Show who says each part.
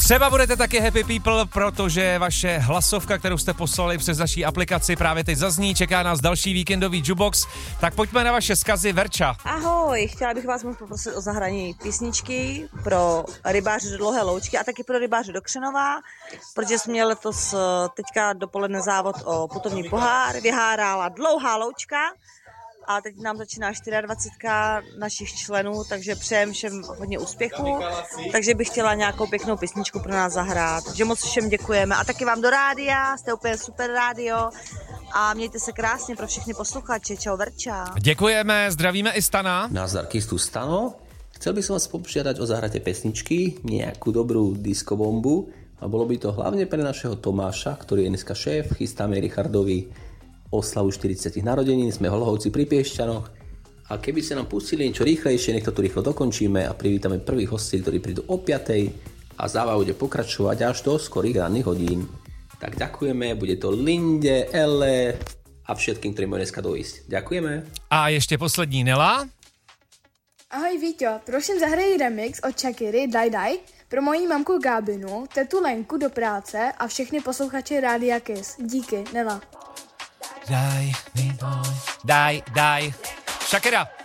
Speaker 1: Třeba budete taky happy people, protože vaše hlasovka, kterou jste poslali přes naší aplikaci, právě teď zazní, čeká nás další víkendový jukebox. Tak pojďme na vaše vzkazy. Verča.
Speaker 2: Ahoj, chtěla bych vás moc poprosit o zahraní písničky pro rybáře do Dlouhé Loučky a taky pro rybáře do Křenova, protože jsme měli letos teďka dopoledne závod o putovní pohár, vyhárála Dlouhá Loučka a teď nám začíná 24 našich členů, takže přejem všem hodně úspěchů, takže bych chtěla nějakou pěknou písničku pro nás zahrát, takže moc všem děkujeme a taky vám do rádia, jste úplně super rádio a mějte se krásně pro všechny posluchače, čau Verča.
Speaker 1: Děkujeme, zdravíme i Stana.
Speaker 3: Nazdar, tu Stano. Chcel by som vás požiadať o zahratie pesničky, nejakú dobrú diskobombu a bolo by to hlavne pre našeho Tomáša, ktorý je dneska šéf, chystáme Richardovi oslavu 40 narodenín, sme Holohovci pri Piešťanoch a keby ste nám pustili niečo rýchlejšie, nech to tu rýchlo dokončíme a privítame prvých hostí, ktorí prídu o 5:00 a zábava bude pokračovať až do skorých ranných hodín. Tak ďakujeme, bude to Linde, Elle a všetkým, ktorí majú dneska dojsť. Ďakujeme.
Speaker 1: A ještě poslední Nela.
Speaker 4: Ahoj Víťo, prosím zahraj remix od Shakiry Daj Daj pro moji mamku Gábinu, tetu Lenku do práce a všechny posluchače Rádia Kiss. Díky, Nela.
Speaker 1: Daj, daj. Shakira.